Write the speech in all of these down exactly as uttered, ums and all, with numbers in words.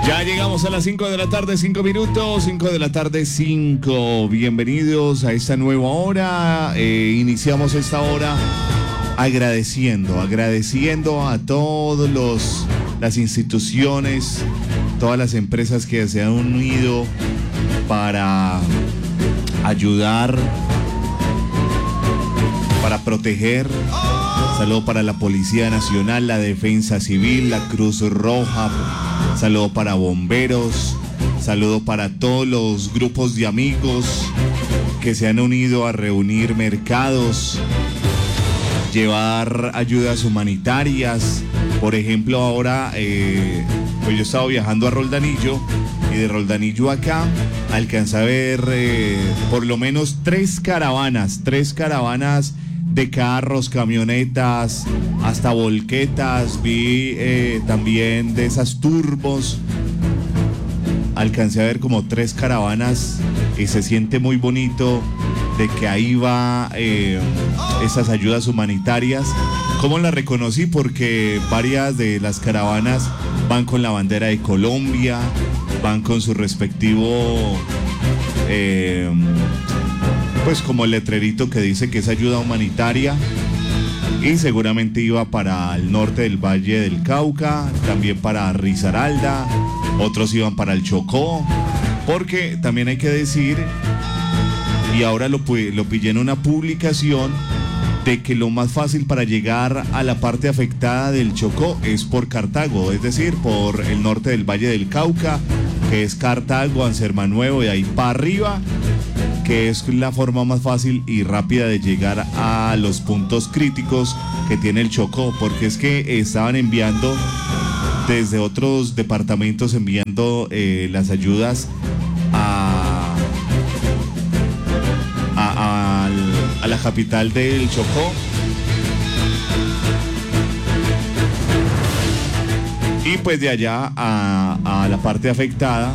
Ya llegamos a las cinco de la tarde, cinco minutos, cinco de la tarde, cinco. Bienvenidos a esta nueva hora. Eh, iniciamos esta hora agradeciendo, agradeciendo a todos los las instituciones, todas las empresas que se han unido para ayudar, para proteger. Saludo para la Policía Nacional, la Defensa Civil, la Cruz Roja. Saludo para bomberos. Saludo para todos los grupos de amigos que se han unido a reunir mercados, llevar ayudas humanitarias. Por ejemplo, ahora eh, pues yo estaba viajando a Roldanillo y de Roldanillo acá alcancé a ver eh, por lo menos tres caravanas, tres caravanas de carros, camionetas, hasta volquetas. Vi eh, también de esas turbos. Alcancé a ver como tres caravanas y se siente muy bonito de que ahí va eh, esas ayudas humanitarias. ¿Cómo las reconocí? Porque varias de las caravanas van con la bandera de Colombia, van con su respectivo eh, pues como el letrerito que dice que es ayuda humanitaria, y seguramente iba para el norte del Valle del Cauca, también para Risaralda, otros iban para el Chocó, porque también hay que decir, y ahora lo, lo pillé en una publicación, de que lo más fácil para llegar a la parte afectada del Chocó es por Cartago, es decir, por el norte del Valle del Cauca, que es Cartago, Ansermanuevo, y ahí para arriba, que es la forma más fácil y rápida de llegar a los puntos críticos que tiene el Chocó, porque es que estaban enviando desde otros departamentos, enviando eh, las ayudas a, a, a, a la capital del Chocó. Y pues de allá a, a la parte afectada,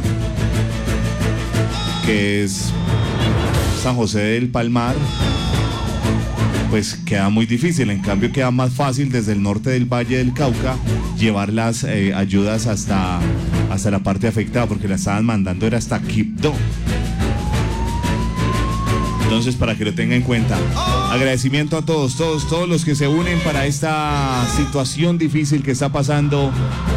que es San José del Palmar, pues queda muy difícil. En cambio queda más fácil desde el norte del Valle del Cauca llevar las eh, ayudas hasta, hasta la parte afectada, porque la estaban mandando era hasta Quibdó. Entonces, para que lo tenga en cuenta, agradecimiento a todos, todos, todos los que se unen para esta situación difícil que está pasando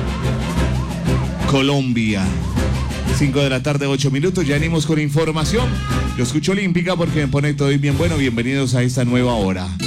Colombia. cinco de la tarde, ocho minutos, ya venimos con información. Yo escucho Olímpica porque me pone todo y bien bueno. Bienvenidos a esta nueva hora.